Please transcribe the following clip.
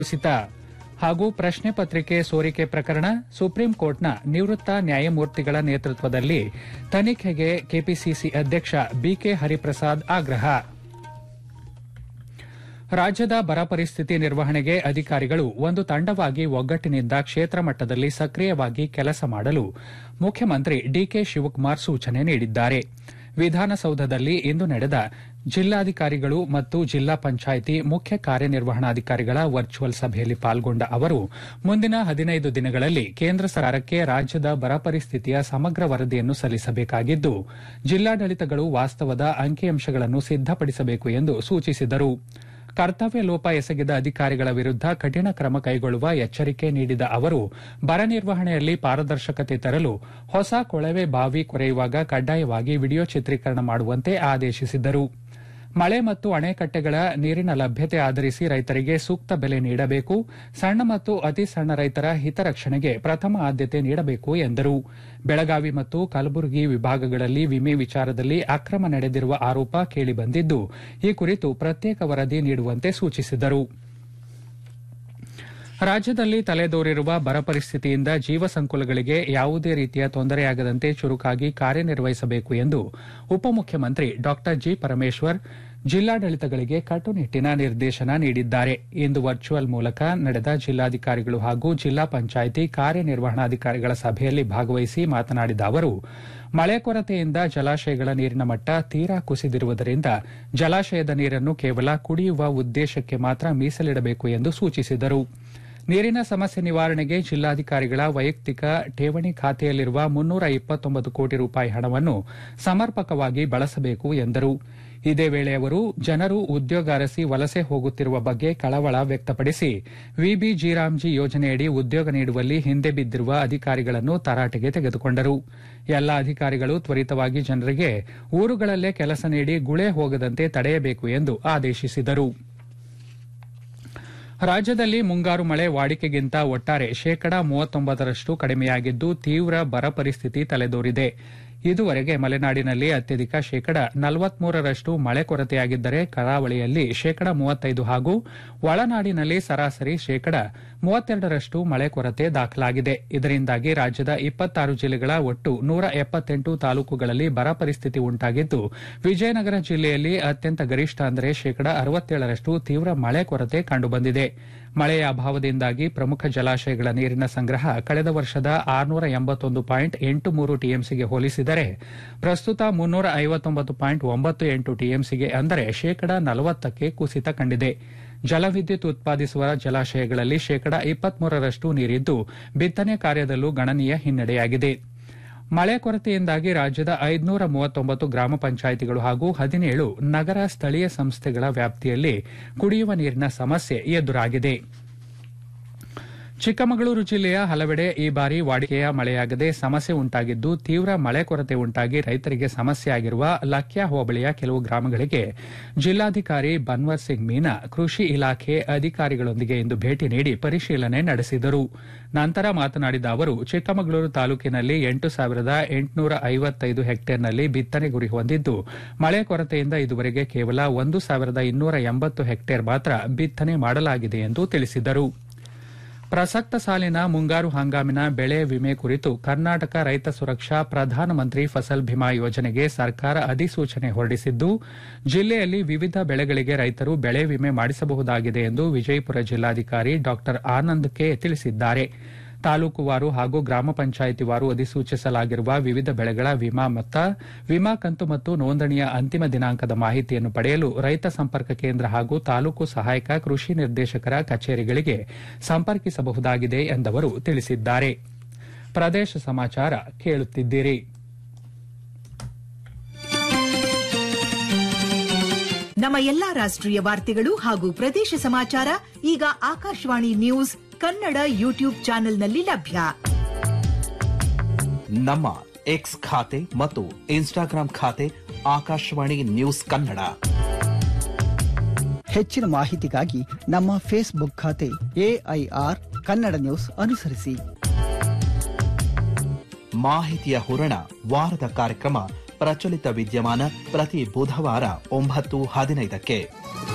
ಕುಸಿತ ಹಾಗೂ ಪ್ರಶ್ನೆ ಪತ್ರಿಕೆ ಸೋರಿಕೆ ಪ್ರಕರಣ ಸುಪ್ರೀಂ ಕೋರ್ಟ್ನ ನಿವೃತ್ತ ನ್ಯಾಯಮೂರ್ತಿಗಳ ನೇತೃತ್ವದಲ್ಲಿ ತನಿಖೆಗೆ ಕೆಪಿಸಿಸಿ ಅಧ್ಯಕ್ಷ ಬಿಕೆ ಹರಿಪ್ರಸಾದ್ ಆಗ್ರಹ. ರಾಜ್ಯದ ಬರ ಪರಿಸ್ಥಿತಿ ನಿರ್ವಹಣೆಗೆ ಅಧಿಕಾರಿಗಳು ಒಂದು ತಂಡವಾಗಿ ಒಗ್ಗಟ್ಟಿನಿಂದ ಕ್ಷೇತ್ರ ಮಟ್ಟದಲ್ಲಿ ಸಕ್ರಿಯವಾಗಿ ಕೆಲಸ ಮಾಡಲು ಮುಖ್ಯಮಂತ್ರಿ ಡಿಕೆ ಶಿವಕುಮಾರ್ ಸೂಚನೆ ನೀಡಿದ್ದಾರೆ. ವಿಧಾನಸೌಧದಲ್ಲಿ ಇಂದು ನಡೆದ ಜಿಲ್ಲಾಧಿಕಾರಿಗಳು ಮತ್ತು ಜಿಲ್ಲಾ ಪಂಚಾಯಿತಿ ಮುಖ್ಯ ಕಾರ್ಯನಿರ್ವಹಣಾಧಿಕಾರಿಗಳ ವರ್ಚುವಲ್ ಸಭೆಯಲ್ಲಿ ಪಾಲ್ಗೊಂಡ ಅವರು ಮುಂದಿನ 15 ದಿನಗಳಲ್ಲಿ ಕೇಂದ್ರ ಸರ್ಕಾರಕ್ಕೆ ರಾಜ್ಯದ ಬರ ಪರಿಸ್ಥಿತಿಯ ಸಮಗ್ರ ವರದಿಯನ್ನು ಸಲ್ಲಿಸಬೇಕಾಗಿದ್ದು, ಜಿಲ್ಲಾಡಳಿತಗಳು ವಾಸ್ತವದ ಅಂಕಿಅಂಶಗಳನ್ನು ಸಿದ್ದಪಡಿಸಬೇಕು ಎಂದು ಸೂಚಿಸಿದರು. ಕರ್ತವ್ಯ ಲೋಪ ಎಸಗಿದ ಅಧಿಕಾರಿಗಳ ವಿರುದ್ದ ಕಠಿಣ ಕ್ರಮ ಕೈಗೊಳ್ಳುವ ಎಚ್ಚರಿಕೆ ನೀಡಿದ ಅವರು ಬರ ನಿರ್ವಹಣೆಯಲ್ಲಿ ಪಾರದರ್ಶಕತೆ ತರಲು ಹೊಸ ಕೊಳವೆ ಬಾವಿ ಕೊರೆಯುವಾಗ ಕಡ್ಡಾಯವಾಗಿ ವಿಡಿಯೋ ಚಿತ್ರೀಕರಣ ಮಾಡುವಂತೆ ಆದೇಶಿಸಿದರು. ಮಳೆ ಮತ್ತು ಅಣೆಕಟ್ಟೆಗಳ ನೀರಿನ ಲಭ್ಯತೆ ಆಧರಿಸಿ ರೈತರಿಗೆ ಸೂಕ್ತ ಬೆಲೆ ನೀಡಬೇಕು. ಸಣ್ಣ ಮತ್ತು ಅತಿ ಸಣ್ಣ ರೈತರ ಹಿತರಕ್ಷಣೆಗೆ ಪ್ರಥಮ ಆದ್ಯತೆ ನೀಡಬೇಕು ಎಂದರು. ಬೆಳಗಾವಿ ಮತ್ತು ಕಲಬುರಗಿ ವಿಭಾಗಗಳಲ್ಲಿ ವಿಮೆ ವಿಚಾರದಲ್ಲಿ ಅಕ್ರಮ ನಡೆದಿರುವ ಆರೋಪ ಕೇಳಿಬಂದಿದ್ದು, ಈ ಕುರಿತು ಪ್ರತ್ಯೇಕ ವರದಿ ನೀಡುವಂತೆ ಸೂಚಿಸಿದರು. ರಾಜ್ಯದಲ್ಲಿ ತಲೆದೋರಿರುವ ಬರ ಪರಿಸ್ಥಿತಿಯಿಂದ ಜೀವಸಂಕುಲಗಳಿಗೆ ಯಾವುದೇ ರೀತಿಯ ತೊಂದರೆಯಾಗದಂತೆ ಚುರುಕಾಗಿ ಕಾರ್ಯನಿರ್ವಹಿಸಬೇಕು ಎಂದು ಉಪಮುಖ್ಯಮಂತ್ರಿ ಡಾ ಜಿ ಪರಮೇಶ್ವರ್ ಜಿಲ್ಲಾಡಳಿತಗಳಿಗೆ ಕಟ್ಟುನಿಟ್ಟಿನ ನಿರ್ದೇಶನ ನೀಡಿದ್ದಾರೆ. ಇಂದು ವರ್ಚುವಲ್ ಮೂಲಕ ನಡೆದ ಜಿಲ್ಲಾಧಿಕಾರಿಗಳು ಹಾಗೂ ಜಿಲ್ಲಾ ಪಂಚಾಯಿತಿ ಕಾರ್ಯನಿರ್ವಹಣಾಧಿಕಾರಿಗಳ ಸಭೆಯಲ್ಲಿ ಭಾಗವಹಿಸಿ ಮಾತನಾಡಿದ ಅವರು, ಮಳೆ ಕೊರತೆಯಿಂದ ಜಲಾಶಯಗಳ ನೀರಿನ ಮಟ್ಟ ತೀರಾ ಕುಸಿದಿರುವುದರಿಂದ ಜಲಾಶಯದ ನೀರನ್ನು ಕೇವಲ ಕುಡಿಯುವ ಉದ್ದೇಶಕ್ಕೆ ಮಾತ್ರ ಮೀಸಲಿಡಬೇಕು ಎಂದು ಸೂಚಿಸಿದರು. ನೀರಿನ ಸಮಸ್ಯೆ ನಿವಾರಣೆಗೆ ಜಿಲ್ಲಾಧಿಕಾರಿಗಳ ವೈಯಕ್ತಿಕ ಠೇವಣಿ ಖಾತೆಯಲ್ಲಿರುವ 329 ಕೋಟಿ ರೂಪಾಯಿ ಹಣವನ್ನು ಸಮರ್ಪಕವಾಗಿ ಬಳಸಬೇಕು ಎಂದರು. ಇದೇ ವೇಳೆ ಅವರು ಜನರು ಉದ್ಯೋಗ ಅರಸಿ ವಲಸೆ ಹೋಗುತ್ತಿರುವ ಬಗ್ಗೆ ಕಳವಳ ವ್ಯಕ್ತಪಡಿಸಿ ವಿಬಿ ಜೀರಾಮ್ಜಿ ಯೋಜನೆಯಡಿ ಉದ್ಯೋಗ ನೀಡುವಲ್ಲಿ ಹಿಂದೆ ಬಿದ್ದಿರುವ ಅಧಿಕಾರಿಗಳನ್ನು ತರಾಟೆಗೆ ತೆಗೆದುಕೊಂಡರು. ಎಲ್ಲಾ ಅಧಿಕಾರಿಗಳು ತ್ವರಿತವಾಗಿ ಜನರಿಗೆ ಊರುಗಳಲ್ಲೇ ಕೆಲಸ ನೀಡಿ ಗುಳೆ ಹೋಗದಂತೆ ತಡೆಯಬೇಕು ಎಂದು ಆದೇಶಿಸಿದರು. ರಾಜ್ಯದಲ್ಲಿ ಮುಂಗಾರು ಮಳೆ ವಾಡಿಕೆಗಿಂತ ಒಟ್ಟಾರೆ 39% ಕಡಿಮೆಯಾಗಿದ್ದು ತೀವ್ರ ಬರ ಪರಿಸ್ಥಿತಿ ತಲೆದೋರಿದೆ. ಇದುವರೆಗೆ ಮಲೆನಾಡಿನಲ್ಲಿ ಅತ್ಯಧಿಕ 43% ಮಳೆ ಕೊರತೆಯಾಗಿದ್ದರೆ ಕರಾವಳಿಯಲ್ಲಿ 35% ಹಾಗೂ ಒಳನಾಡಿನಲ್ಲಿ ಸರಾಸರಿ 32% ಮಳೆ ಕೊರತೆ ದಾಖಲಾಗಿದೆ. ಇದರಿಂದಾಗಿ ರಾಜ್ಯದ 26 ಜಿಲ್ಲೆಗಳ ಒಟ್ಟು 178 ತಾಲೂಕುಗಳಲ್ಲಿ ಬರ ಪರಿಸ್ಥಿತಿ ಉಂಟಾಗಿದ್ದು, ವಿಜಯನಗರ ಜಿಲ್ಲೆಯಲ್ಲಿ ಅತ್ಯಂತ ಗರಿಷ್ಠ ಅಂದರೆ 67% ತೀವ್ರ ಮಳೆ ಕೊರತೆ ಕಂಡುಬಂದಿದೆ. ಮಳೆಯ ಅಭಾವದಿಂದಾಗಿ ಪ್ರಮುಖ ಜಲಾಶಯಗಳ ನೀರಿನ ಸಂಗ್ರಹ ಕಳೆದ ವರ್ಷದ 681.83 ಟಿಎಂಸಿಗೆ ಹೋಲಿಸಿದರೆ ಪ್ರಸ್ತುತ 359.98 ಟಿಎಂಸಿಗೆ ಅಂದರೆ 40%ಕ್ಕೆ ಕುಸಿತ ಕಂಡಿದೆ. ಜಲವಿದ್ಯುತ್ ಉತ್ಪಾದಿಸುವ ಜಲಾಶಯಗಳಲ್ಲಿ 23% ನೀರಿದ್ದು, ಬಿತ್ತನೆ ಕಾರ್ಯದಲ್ಲೂ ಗಣನೀಯ ಹಿನ್ನಡೆಯಾಗಿದೆ. ಮಳೆ ಕೊರತೆಯಿಂದಾಗಿ ರಾಜ್ಯದ 539 ಗ್ರಾಮ ಪಂಚಾಯಿತಿಗಳು ಹಾಗೂ 17 ನಗರ ಸ್ಥಳೀಯ ಸಂಸ್ಥೆಗಳ ವ್ಯಾಪ್ತಿಯಲ್ಲಿ ಕುಡಿಯುವ ನೀರಿನ ಸಮಸ್ಯೆ ಎದುರಾಗಿದೆ. ಚಿಕ್ಕಮಗಳೂರು ಜಿಲ್ಲೆಯ ಹಲವೆಡೆ ಈ ಬಾರಿ ವಾಡಿಕೆಯ ಮಳೆಯಾಗದೆ ಸಮಸ್ಯೆ ಉಂಟಾಗಿದ್ದು, ತೀವ್ರ ಮಳೆ ಕೊರತೆ ಉಂಟಾಗಿ ರೈತರಿಗೆ ಸಮಸ್ಯೆಯಾಗಿರುವ ಲಕ್ಯಾ ಹೋಬಳಿಯ ಕೆಲವು ಗ್ರಾಮಗಳಿಗೆ ಜಿಲ್ಲಾಧಿಕಾರಿ ಬನ್ವರ್ ಸಿಂಗ್ ಮೀನಾ ಕೃಷಿ ಇಲಾಖೆ ಅಧಿಕಾರಿಗಳೊಂದಿಗೆ ಇಂದು ಭೇಟಿ ನೀಡಿ ಪರಿಶೀಲನೆ ನಡೆಸಿದರು. ನಂತರ ಮಾತನಾಡಿದ ಅವರು, ಚಿಕ್ಕಮಗಳೂರು ತಾಲೂಕಿನಲ್ಲಿ 8,855 ಹೆಕ್ಟೇರ್ನಲ್ಲಿ ಬಿತ್ತನೆ ಗುರಿ ಹೊಂದಿದ್ದು, ಮಳೆ ಕೊರತೆಯಿಂದ ಇದುವರೆಗೆ ಕೇವಲ 1,280 ಹೆಕ್ಟೇರ್ ಮಾತ್ರ ಬಿತ್ತನೆ ಮಾಡಲಾಗಿದೆ ಎಂದು ತಿಳಿಸಿದರು. ಪ್ರಸಕ್ತ ಸಾಲಿನ ಮುಂಗಾರು ಹಂಗಾಮಿನ ಬೆಳೆ ವಿಮೆ ಕುರಿತು ಕರ್ನಾಟಕ ರೈತ ಸುರಕ್ಷಾ ಪ್ರಧಾನಮಂತ್ರಿ ಫಸಲ್ ಬಿಮಾ ಯೋಜನೆಗೆ ಸರ್ಕಾರ ಅಧಿಸೂಚನೆ ಹೊರಡಿಸಿದ್ದು, ಜಿಲ್ಲೆಯಲ್ಲಿ ವಿವಿಧ ಬೆಳೆಗಳಿಗೆ ರೈತರು ಬೆಳೆ ವಿಮೆ ಮಾಡಿಸಬಹುದಾಗಿದೆ ಎಂದು ವಿಜಯಪುರ ಜಿಲ್ಲಾಧಿಕಾರಿ ಡಾ ಆನಂದ್ ಕೆ ತಿಳಿಸಿದ್ದಾರೆ. ತಾಲೂಕುವಾರು ಹಾಗೂ ಗ್ರಾಮ ಪಂಚಾಯಿತಿವಾರು ಅಧಿಸೂಚಿಸಲಾಗಿರುವ ವಿವಿಧ ಬೆಳೆಗಳ ವಿಮಾ ಮೊತ್ತ, ವಿಮಾ ಕಂತು ಮತ್ತು ನೋಂದಣಿಯ ಅಂತಿಮ ದಿನಾಂಕದ ಮಾಹಿತಿಯನ್ನು ಪಡೆಯಲು ರೈತ ಸಂಪರ್ಕ ಕೇಂದ್ರ ಹಾಗೂ ತಾಲೂಕು ಸಹಾಯಕ ಕೃಷಿ ನಿರ್ದೇಶಕರ ಕಚೇರಿಗಳಿಗೆ ಸಂಪರ್ಕಿಸಬಹುದಾಗಿದೆ ಎಂದವರು ತಿಳಿಸಿದ್ದಾರೆ. ಪ್ರದೇಶ ಸಮಾಚಾರ ಕೇಳುತ್ತಿದ್ದೀರಿ. ನಮ್ಮ ಎಲ್ಲಾ ರಾಷ್ಟ್ರೀಯ ವಾರ್ತೆಗಳು ಹಾಗೂ ಪ್ರದೇಶ ಸಮಾಚಾರ ಈಗ ಆಕಾಶವಾಣಿ ನ್ಯೂಸ್ ಕನ್ನಡ ಯೂಟ್ಯೂಬ್ ಚಾನೆಲ್ನಲ್ಲಿ ಲಭ್ಯ. ನಮ್ಮ ಎಕ್ಸ್ ಖಾತೆ ಮತ್ತು ಇನ್ಸ್ಟಾಗ್ರಾಂ ಖಾತೆ ಆಕಾಶವಾಣಿ ನ್ಯೂಸ್ ಕನ್ನಡ. ಹೆಚ್ಚಿನ ಮಾಹಿತಿಗಾಗಿ ನಮ್ಮ ಫೇಸ್ಬುಕ್ ಖಾತೆ AIR ಕನ್ನಡ ನ್ಯೂಸ್ ಅನುಸರಿಸಿ. ಮಾಹಿತಿಯ ಹೂರಣ ವಾರದ ಕಾರ್ಯಕ್ರಮ ಪ್ರಚಲಿತ ವಿದ್ಯಮಾನ ಪ್ರತಿ ಬುಧವಾರ 9:15ಕ್ಕೆ.